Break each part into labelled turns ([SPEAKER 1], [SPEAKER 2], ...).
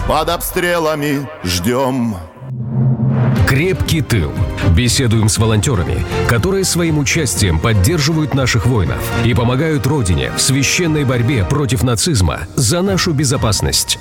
[SPEAKER 1] под обстрелами ждем.
[SPEAKER 2] Крепкий тыл. Беседуем с волонтерами, которые своим участием поддерживают наших воинов и помогают Родине в священной борьбе против нацизма за нашу безопасность.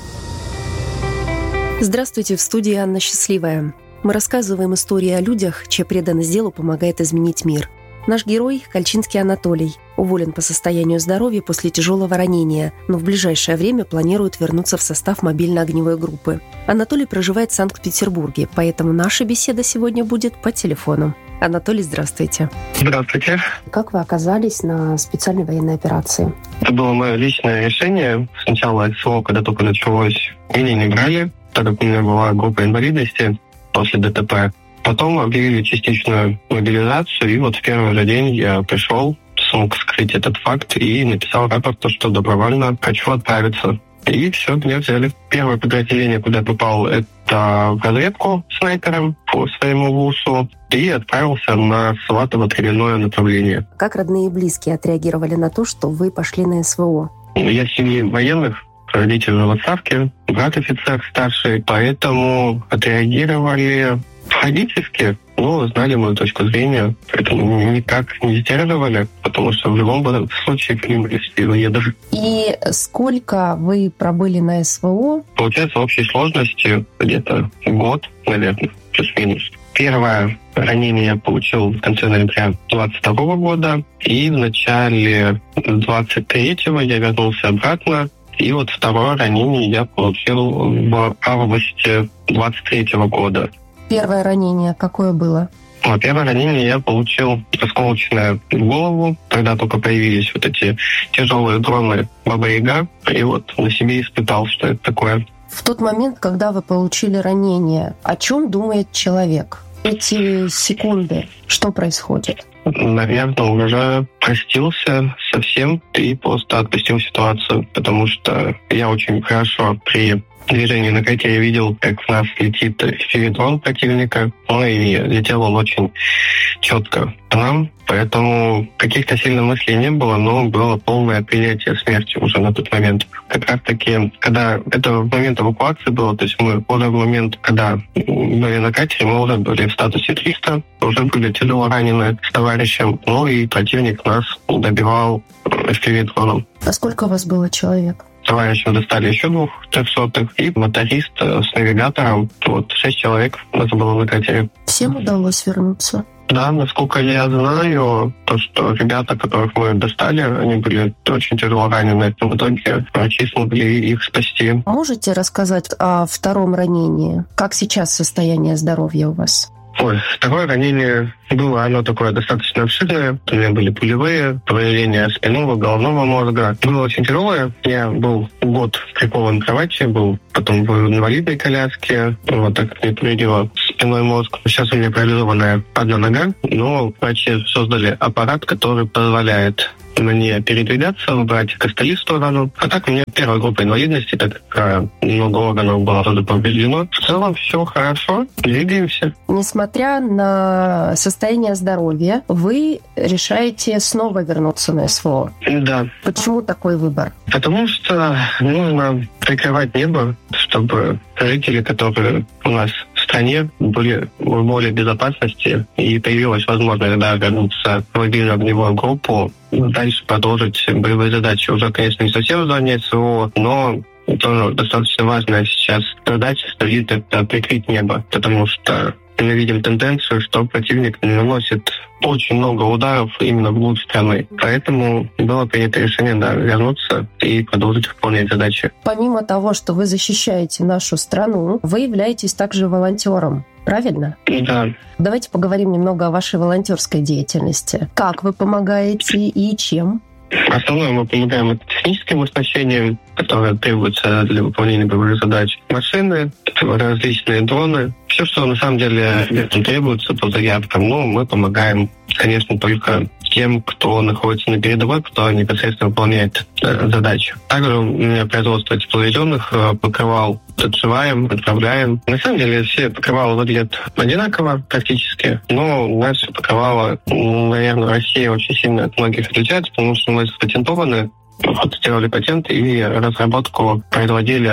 [SPEAKER 3] Здравствуйте, в студии Анна Счастливая. Мы рассказываем истории о людях, чья преданность делу помогает изменить мир. Наш герой – Кольчинский Анатолий. Уволен по состоянию здоровья после тяжелого ранения, но в ближайшее время планирует вернуться в состав мобильно-огневой группы. Анатолий проживает в Санкт-Петербурге, поэтому наша беседа сегодня будет по телефону. Анатолий, здравствуйте.
[SPEAKER 4] Здравствуйте.
[SPEAKER 3] Как вы оказались на специальной военной операции?
[SPEAKER 4] Это было мое личное решение. Сначала СВО, когда только началось, меня не брали, так как у меня была группа инвалидности после ДТП. Потом объявили частичную мобилизацию, и вот в первый же день я пришел, смог скрыть этот факт и написал рапорт, что добровольно хочу отправиться. И все, меня взяли. Первое подразделение, куда я попал, это в разведку снайпером по своему ВУСу, и отправился на Сватово-Травяное направление.
[SPEAKER 3] Как родные и близкие отреагировали на то, что вы пошли на СВО?
[SPEAKER 4] Я из семьи военных, родители в отставке, брат офицер старший, поэтому отреагировали логически, но знали мою точку зрения, поэтому никак не сдерживали, потому что в любом случае приняли военных.
[SPEAKER 3] И сколько вы пробыли на СВО?
[SPEAKER 4] Получается, в общей сложности где-то год, наверное, плюс-минус. Первое ранение я получил в конце ноября 2022 года, и в начале 2023 я вернулся обратно. И вот второе ранение я получил в августе 2023 года.
[SPEAKER 3] Первое ранение какое было?
[SPEAKER 4] Первое ранение я получил осколочное в голову. Тогда только появились вот эти тяжелые дроны Баба-Яга. И вот на себе испытал, что это такое.
[SPEAKER 3] В тот момент, когда вы получили ранение, о чем думает человек? Эти секунды, что происходит?
[SPEAKER 4] Наверное, уже простился совсем и просто отпустил ситуацию, потому что я очень хорошо при движении на катере видел, как в нас летит FPV-дрон противника, и летел он очень четко к нам, поэтому каких-то сильных мыслей не было, но было полное принятие смерти уже на тот момент. Как раз таки, когда это в момент эвакуации было, то есть мы уже в момент, когда были на катере, мы уже были в статусе 300, уже были тяжело ранены с товарищем, и противник нас добивал FPV-дроном.
[SPEAKER 3] А сколько у вас было человек?
[SPEAKER 4] Товарищам достали еще 2 300-х, и моторист с навигатором. 6 человек у нас было на катере.
[SPEAKER 3] Всем удалось вернуться?
[SPEAKER 4] Да, насколько я знаю, то, что ребята, которых мы достали, они были очень тяжело ранены. В итоге врачи смогли их спасти.
[SPEAKER 3] Можете рассказать о втором ранении? Как сейчас состояние здоровья у вас?
[SPEAKER 4] Второе ранение было, оно такое достаточно обширное. У меня были пулевые, повреждения спинного, головного мозга. Было очень тяжелое. Я был год прикован к кровати, был потом в инвалидной коляске. Так как мне повредило спинной мозг. Сейчас у меня парализованная одна нога, но врачи создали аппарат, который позволяет мне передвигаться, брать костыли в сторону. А так у меня первая группа инвалидности, так как много органов было тоже повреждено. В целом все хорошо, двигаемся.
[SPEAKER 3] Несмотря на состояние здоровья, вы решаете снова вернуться на СВО.
[SPEAKER 4] Да.
[SPEAKER 3] Почему такой выбор?
[SPEAKER 4] Потому что нужно прикрывать небо, чтобы жители, которые у нас в стране, были в более безопасности, и появилась возможность вернуться в мобильно-огневую группу, дальше продолжить боевые задачи. Уже, конечно, не совсем в зоне СВО, но тоже достаточно важная сейчас задача стоит — это прикрыть небо, потому что мы видим тенденцию, что противник наносит очень много ударов именно вглубь страны. Поэтому было принято решение вернуться и продолжить выполнять задачи.
[SPEAKER 3] Помимо того, что вы защищаете нашу страну, вы являетесь также волонтером. Правильно?
[SPEAKER 4] Да.
[SPEAKER 3] Давайте поговорим немного о вашей волонтерской деятельности. Как вы помогаете и чем?
[SPEAKER 4] Основное мы помогаем это техническим оснащением, которое требуется для выполнения боевых задач. Машины, различные дроны. Все, что на самом деле требуется по заявкам, мы помогаем, конечно, только тем, кто находится на передовой, кто непосредственно выполняет задачи. Также у меня производство тепловизионных покрывал отшиваем, отправляем. На самом деле все покрывала выглядят одинаково практически, но наши покрывала, наверное, в России очень сильно от многих отличаются, потому что мы запатентованы, сделали патент и разработку производили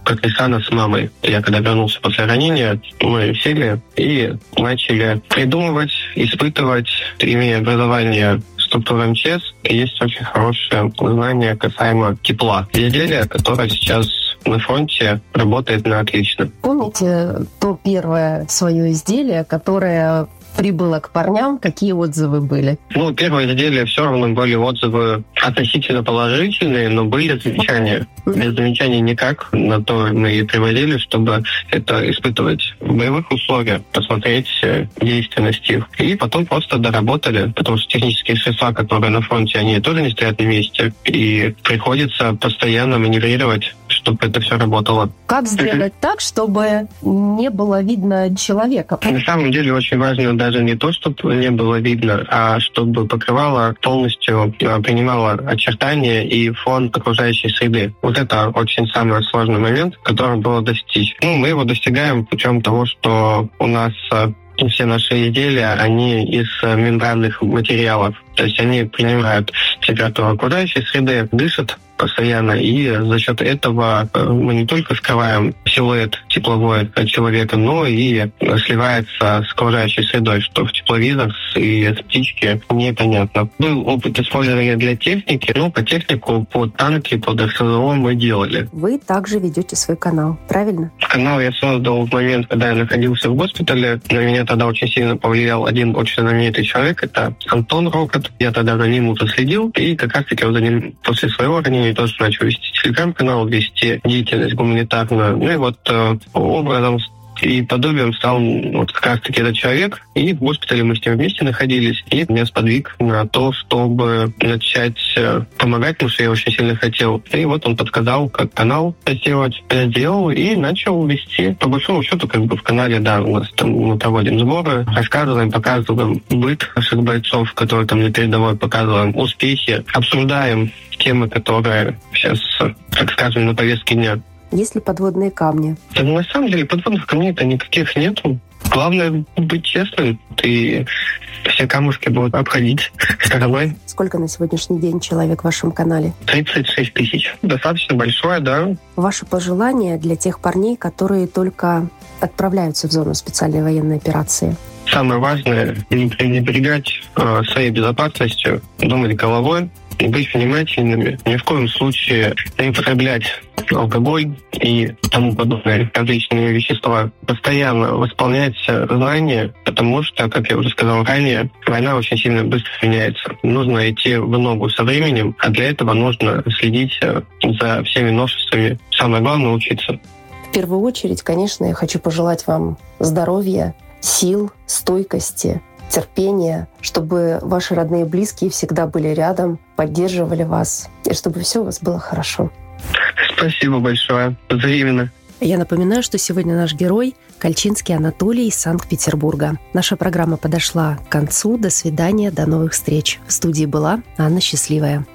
[SPEAKER 4] потрясла нас с мамой. Я когда вернулся после ранения, мы сели и начали придумывать, испытывать, имея образование структуры МЧС, есть очень хорошее знание касаемо тепла. Изделие, которое сейчас на фронте работает на отлично.
[SPEAKER 3] Помните то первое свое изделие, которое прибыло к парням, какие отзывы были?
[SPEAKER 4] Первое изделие все равно были отзывы относительно положительные, но были замечания. Без замечаний никак. На то мы и приводили, чтобы это испытывать в боевых условиях, посмотреть действенность их. И потом просто доработали, потому что технические средства, которые на фронте, они тоже не стоят на месте. И приходится постоянно маневрировать, чтобы это все работало.
[SPEAKER 3] Как сделать так, чтобы не было видно человека?
[SPEAKER 4] На самом деле очень важно даже не то, чтобы не было видно, а чтобы покрывало полностью, принимало очертания и фон окружающей среды. Вот это очень самый сложный момент, который было достичь. Мы его достигаем путем того, что у нас все наши изделия, они из мембранных материалов. То есть они принимают температуру окружающей среды, дышат постоянно, и за счет этого мы не только скрываем силуэт тепловой человека, но и сливается с окружающей средой, что в тепловизор и с птички непонятно. Был опыт использования для техники, но по технику, по танке, по ДСЗО мы делали.
[SPEAKER 3] Вы также ведете свой канал, правильно?
[SPEAKER 4] Канал я создал в момент, когда я находился в госпитале. На меня тогда очень сильно повлиял один очень знаменитый человек, это Антон Рокот. Я тогда за ним уже следил, и как раз-таки за ним после своего ранения тоже начал вести телеграм-канал, вести деятельность гуманитарную. И вот образом и подобием стал как раз-таки этот человек. И в госпитале мы с ним вместе находились. И меня сподвиг на то, чтобы начать помогать, потому что я очень сильно хотел. И вот он подсказал, как канал сделать. Я сделал и начал вести. По большому счету, в канале, да, у нас там мы проводим сборы, рассказываем, показываем быт наших бойцов, которые там на передовой, показываем успехи, обсуждаем темы, которые сейчас, так скажем, на повестке дня.
[SPEAKER 3] Есть ли подводные камни?
[SPEAKER 4] Да, на самом деле подводных камней-то никаких нету. Главное быть честным, и все камушки будут обходить стороной.
[SPEAKER 3] Сколько на сегодняшний день человек в вашем канале?
[SPEAKER 4] 36 тысяч. Достаточно большое, да.
[SPEAKER 3] Ваши пожелания для тех парней, которые только отправляются в зону специальной военной операции?
[SPEAKER 4] Самое важное — не пренебрегать своей безопасностью, думать головой, и быть внимательными, ни в коем случае не употреблять алкоголь и тому подобное, различные вещества. Постоянно восполнять знания, потому что, как я уже сказал ранее, война очень сильно быстро меняется. Нужно идти в ногу со временем, а для этого нужно следить за всеми новшествами. Самое главное — учиться.
[SPEAKER 3] В первую очередь, конечно, я хочу пожелать вам здоровья, сил, стойкости, терпения, чтобы ваши родные и близкие всегда были рядом, поддерживали вас, и чтобы все у вас было хорошо.
[SPEAKER 4] Спасибо большое. Взаимно.
[SPEAKER 3] Я напоминаю, что сегодня наш герой — Кальчинский Анатолий из Санкт-Петербурга. Наша программа подошла к концу. До свидания, до новых встреч. В студии была Анна Счастливая.